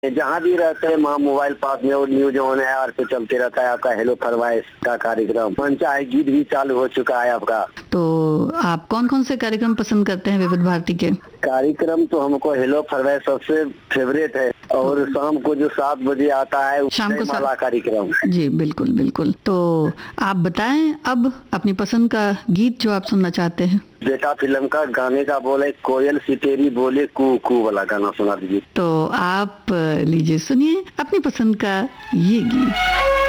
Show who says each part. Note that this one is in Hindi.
Speaker 1: जहाँ भी रहते हैं वहाँ मोबाइल पास में और न्यूज ऑन है और पे चलते रहता है आपका हेलो फरमाइश का कार्यक्रम। मनचाहे गीत भी चालू हो चुका है आपका।
Speaker 2: तो आप कौन कौन से कार्यक्रम पसंद करते हैं विविध भारती के?
Speaker 1: कार्यक्रम तो हमको हेलो फरमाइश सबसे फेवरेट है, और शाम को जो 7 बजे आता है
Speaker 2: शाम को
Speaker 1: वाला कार्यक्रम।
Speaker 2: जी बिल्कुल बिल्कुल। तो आप बताएं अब अपनी पसंद का गीत जो आप सुनना चाहते हैं।
Speaker 1: बेटा फिल्म का गाने का बोले कोयल सितेरी बोले कू कू वाला गाना सुना दीजिए।
Speaker 2: तो आप लीजिए सुनिए अपनी पसंद का ये गीत।